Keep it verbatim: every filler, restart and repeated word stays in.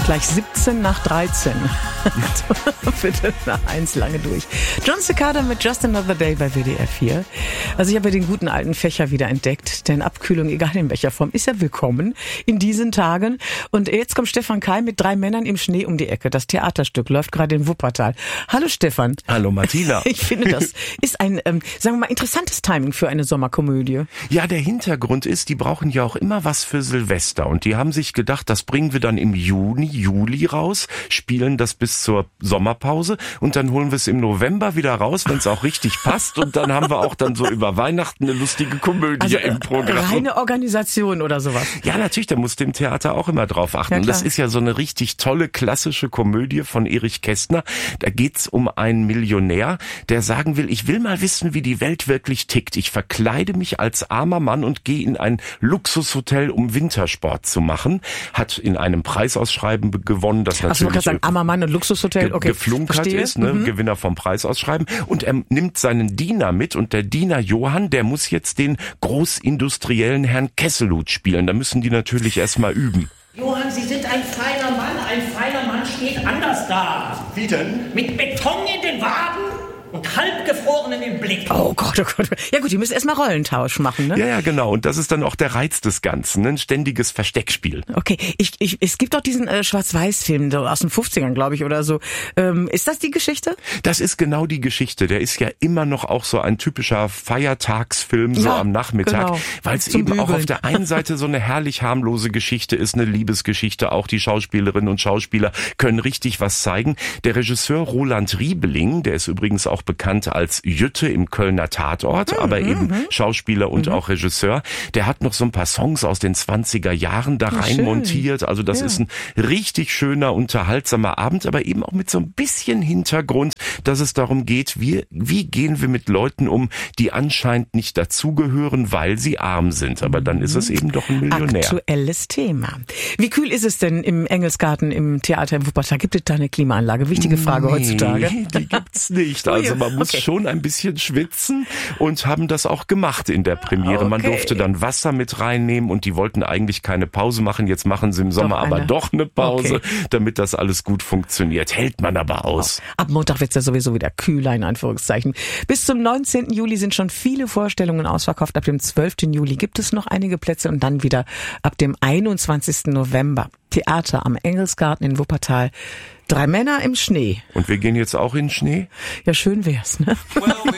Gleich siebzehn nach dreizehn. Bitte nach eins lange durch. John Cicada mit Just Another Day bei W D R vier. Also ich habe ja den guten alten Fächer wieder entdeckt, denn Abkühlung, egal in welcher Form, ist ja willkommen in diesen Tagen. Und jetzt kommt Stefan Keim mit drei Männern im Schnee um die Ecke. Das Theaterstück läuft gerade in Wuppertal. Hallo Stefan. Hallo Martina. Ich finde, das ist ein, ähm, sagen wir mal, interessantes Timing für eine Sommerkomödie. Ja, der Hintergrund ist, die brauchen ja auch immer was für Silvester. Und die haben sich gedacht, das bringen wir dann im Juni, Juli raus, spielen das bis zur Sommerpause und dann holen wir es im November wieder raus, wenn es auch richtig passt. Und dann haben wir auch dann so über Weihnachten eine lustige Komödie also, im Programm. Reine Organisation oder sowas. Ja, natürlich, da muss dem Theater auch immer drauf achten. Ja, und das ist ja so eine richtig tolle, klassische Komödie von Erich Kästner. Da geht's um einen Millionär, der sagen will, ich will mal wissen, wie die Welt wirklich tickt. Ich verkleide mich als armer Mann und gehe in ein Luxushotel, um Wintersport zu machen. Hat in einem Preisausschreiben gewonnen, das Ach, natürlich sagen, armer Mann und Luxushotel, okay, geflunkert verstehe. ist, ne? Mhm. Gewinner vom Preisausschreiben. Und er nimmt seinen Diener mit und der Diener Johann, der muss jetzt den großindustriellen Herrn Kesselhut spielen. Da müssen die natürlich erstmal üben. Johann, Sie sind ein feiner Mann. Ein feiner Mann steht anders da. Wie denn? Mit Beton in den Waden und halbgefrorenen im Blick. Oh Gott, oh Gott. Ja gut, ihr müsst erstmal Rollentausch machen, ne? Ja, ja, genau. Und das ist dann auch der Reiz des Ganzen, ne? Ein ständiges Versteckspiel. Okay, ich, ich, es gibt doch diesen äh, Schwarz-Weiß-Film so aus den fünfzigern, glaube ich, oder so. Ähm, ist das die Geschichte? Das ist genau die Geschichte. Der ist ja immer noch auch so ein typischer Feiertagsfilm, so ja, am Nachmittag, genau. weil es Zum eben auch Bügeln. auf der einen Seite so eine herrlich harmlose Geschichte ist, eine Liebesgeschichte. Auch die Schauspielerinnen und Schauspieler können richtig was zeigen. Der Regisseur Roland Riebeling, der ist übrigens auch bekannt als Jütte im Kölner Tatort, mhm, aber eben mhm. Schauspieler und mhm. auch Regisseur. Der hat noch so ein paar Songs aus den zwanziger Jahren da rein schön. montiert. Also das ja. ist ein richtig schöner, unterhaltsamer Abend, aber eben auch mit so ein bisschen Hintergrund, dass es darum geht, wie, wie gehen wir mit Leuten um, die anscheinend nicht dazugehören, weil sie arm sind. Aber dann ist es eben doch ein Millionär. Aktuelles Thema. Wie kühl ist es denn im Engelsgarten im Theater in Wuppertal? Gibt es da eine Klimaanlage? Wichtige Frage nee, heutzutage. Die gibt's nicht. Also man muss okay. schon ein bisschen schwitzen und haben das auch gemacht in der Premiere. Okay. Man durfte dann Wasser mit reinnehmen und die wollten eigentlich keine Pause machen. Jetzt machen sie im Sommer doch aber doch eine Pause, okay. damit das alles gut funktioniert. Hält man aber aus. Ab Montag wird's ja sowieso wieder kühler, in Anführungszeichen. Bis zum neunzehnten Juli sind schon viele Vorstellungen ausverkauft. Ab dem zwölften Juli gibt es noch einige Plätze und dann wieder ab dem einundzwanzigsten November. Theater am Engelsgarten in Wuppertal. Drei Männer im Schnee. Und wir gehen jetzt auch in den Schnee? Ja, schön wär's, ne?